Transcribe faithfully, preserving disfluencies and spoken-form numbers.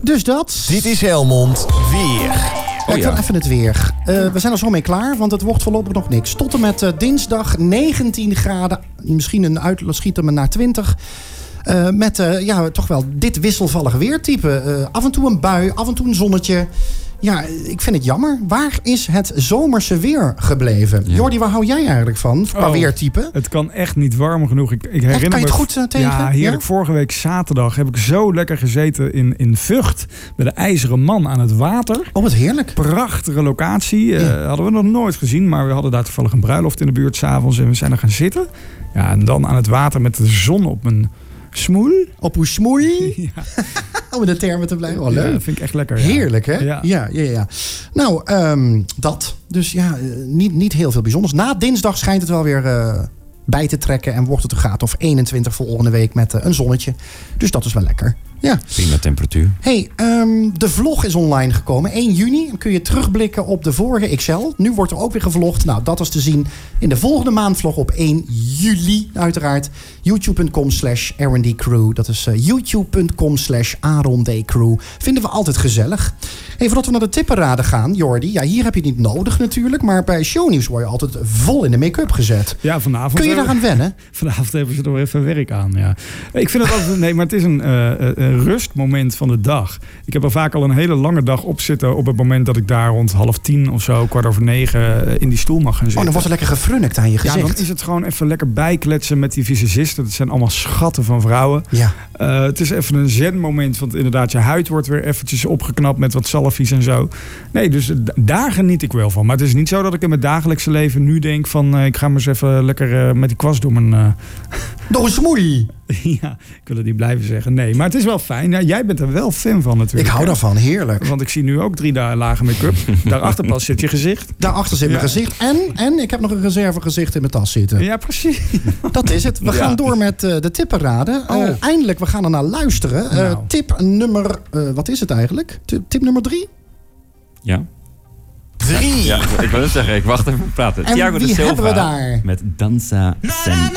Dus dat. Dit is Helmond Weer. Ja, ik wil even het weer. Uh, we zijn er zo mee klaar, want het wordt voorlopig nog niks. Tot en met uh, dinsdag negentien graden. Misschien een uitschieter naar twintig. Uh, met uh, ja, toch wel dit wisselvallige weertype. Uh, af en toe een bui, af en toe een zonnetje. Ja, ik vind het jammer. Waar is het zomerse weer gebleven? Ja. Jordi, waar hou jij eigenlijk van? Qua oh, weertype? Het kan echt niet warm genoeg. Ik, ik herinner echt, kan je het me, goed uh, tegen? Ja, heerlijk. Ja? Vorige week zaterdag heb ik zo lekker gezeten in, in Vught. Bij de IJzeren Man aan het water. Oh, wat heerlijk. Prachtige locatie. Ja. Uh, hadden we nog nooit gezien. Maar we hadden daar toevallig een bruiloft in de buurt 's avonds. En we zijn er gaan zitten. Ja, en dan aan het water met de zon op mijn smoel. Op uw smoel? Ja. Om in de termen te blijven. Oh, leuk. Ja, dat vind ik echt lekker. Ja. Heerlijk, hè? Ja, ja, ja. ja. Nou, um, dat. Dus ja, niet, niet heel veel bijzonders. Na dinsdag schijnt het wel weer uh, bij te trekken. En wordt het een graad of eenentwintig volgende week met uh, een zonnetje. Dus dat is wel lekker. Ja. Prima temperatuur. Hey, um, de vlog is online gekomen. één juni. Dan kun je terugblikken op de vorige X L. Nu wordt er ook weer gevlogd. Nou, dat is te zien in de volgende maandvlog op één juli. Uiteraard. YouTube.com slash R and D Crew. Dat is uh, YouTube.com slash Aaron D Crew. Vinden we altijd gezellig. Hey, voordat we naar de tipparade gaan, Jordi. Ja, hier heb je het niet nodig natuurlijk. Maar bij shownieuws word je altijd vol in de make-up gezet. Ja, vanavond. Kun je daaraan wennen? Vanavond hebben ze er even werk aan, ja. Ik vind het altijd... Nee, maar het is een... Uh, uh, rustmoment van de dag. Ik heb er vaak al een hele lange dag op zitten op het moment dat ik daar rond half tien of zo, kwart over negen in die stoel mag gaan zitten. Oh, dan wordt er lekker gefrunnikt aan je gezicht. Ja, dan is het gewoon even lekker bijkletsen met die visagisten. Dat zijn allemaal schatten van vrouwen. Ja. Uh, het is even een zen-moment, want inderdaad, je huid wordt weer eventjes opgeknapt met wat salvies en zo. Nee, dus d- daar geniet ik wel van. Maar het is niet zo dat ik in mijn dagelijkse leven nu denk van, uh, ik ga maar eens even lekker uh, met die kwast door mijn... Uh... Door een smoei! Ja, ik wil het niet blijven zeggen. Nee, maar het is wel fijn. Ja, jij bent er wel fan van natuurlijk. Ik hou daarvan, heerlijk. Want ik zie nu ook drie dagen lage make-up. Daarachter pas zit je gezicht. Daarachter zit ja. mijn gezicht. En, en ik heb nog een reservegezicht in mijn tas zitten. Ja, precies. Dat is het. We gaan ja. door met uh, de tipparade. Uh, oh. Eindelijk, we gaan er naar luisteren. Uh, nou. Tip nummer... Uh, wat is het eigenlijk? Tip, tip nummer drie? Ja. Drie. Ja, ik wil het zeggen. Ik wacht even praten. En Thiago wie de Silva hebben we daar? Met Danza Sen.